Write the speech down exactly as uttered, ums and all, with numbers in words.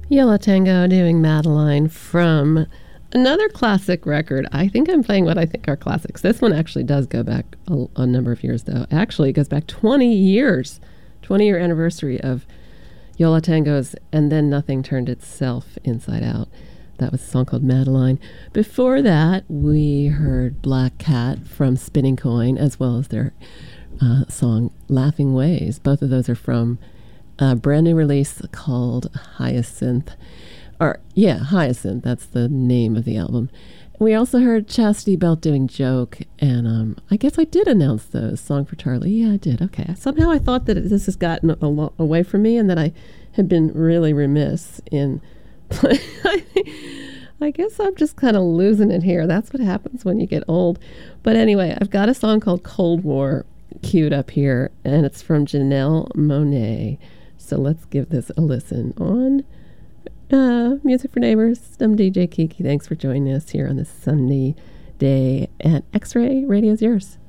Yo La Tengo doing Madeline from another classic record. I think I'm playing what I think are classics. This one actually does go back a, a number of years, though. Actually, it goes back twenty years, twenty-year anniversary of Yo La Tengo's And Then Nothing Turned Itself Inside Out. That was a song called Madeline. Before that, we heard Black Cat from Spinning Coin, as well as their uh, song Laughing Ways. Both of those are from a brand new release called Hyacinth. Or, yeah, Hyacinth. That's the name of the album. We also heard Chastity Belt doing Joke, and um, I guess I did announce those. Song for Charlie. Yeah, I did. Okay. Somehow I thought that this has gotten a lot away from me and that I had been really remiss in I guess I'm just kind of losing it here. That's what happens when you get old. But anyway, I've got a song called Cold War queued up here, and it's from Janelle Monáe. So let's give this a listen on uh, Music for Neighbors. I'm D J Kiki. Thanks for joining us here on this Sunday day at X-Ray. Radio's yours.